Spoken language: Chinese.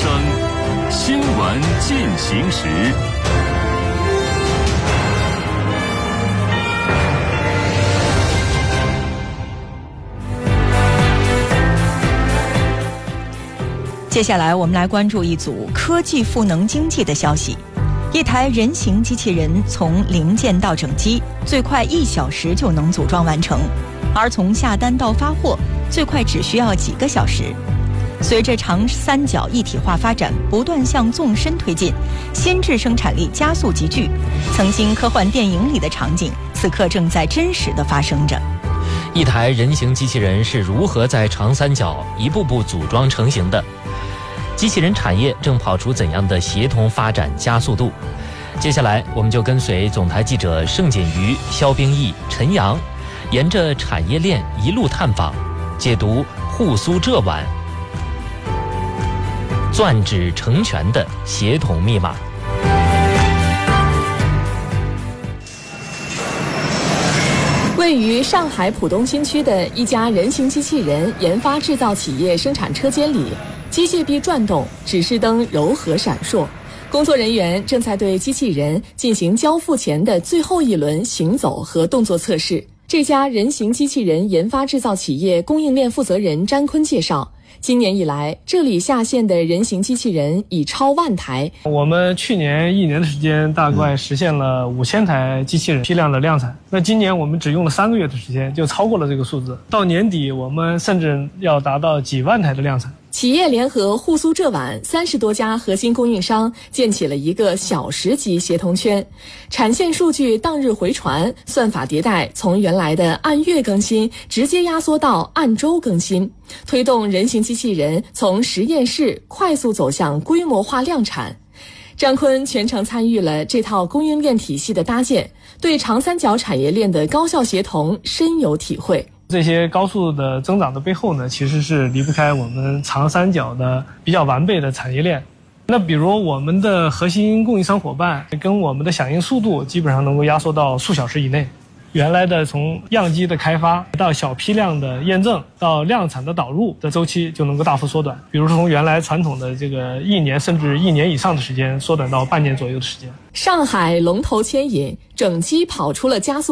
生，新闻进行时。 接下来我们来关注一组科技赋能经济的消息。一台人形机器人从零件到整机最快1小时就能组装完成，而从下单到发货最快只需要几个小时。随着长三角一体化发展不断向纵深推进，先制生产力加速集聚，曾经科幻电影里的场景此刻正在真实地发生着。 一台人形机器人是如何在长三角一步步组装成型的？机器人产业正跑出怎样的协同发展加速度？接下来我们就跟随总台记者盛锦瑜、肖冰毅、陈阳，沿着产业链一路探访，解读沪苏浙皖钻指成全的协同密码。 位于上海浦东新区的一家人形机器人研发制造企业生产车间里，机械臂转动，指示灯柔和闪烁。工作人员正在对机器人进行交付前的最后一轮行走和动作测试。这家人形机器人研发制造企业供应链负责人詹坤介绍，今年以来，这里下线的人形机器人已超万台。 我们去年1年的时间，大概实现了5000台机器人批量的量产。那今年我们只用了3个月的时间，就超过了这个数字。到年底，我们甚至要达到几万台的量产。 企业联合沪苏浙皖30多家核心供应商，建起了一个小时级协同圈，产线数据当日回传，算法迭代，从原来的按月更新直接压缩到按周更新，推动人形机器人从实验室快速走向规模化量产。张坤全程参与了这套供应链体系的搭建，对长三角产业链的高效协同深有体会。 这些高速的增长的背后呢，其实是离不开我们长三角的比较完备的产业链。那比如我们的核心供应商伙伴跟我们的响应速度基本上能够压缩到数小时以内。原来的从样机的开发到小批量的验证到量产的导入的周期就能够大幅缩短。比如说从原来传统的这个1年甚至1年以上的时间，缩短到半年左右的时间。 上海龙头牵引，整机跑出了加速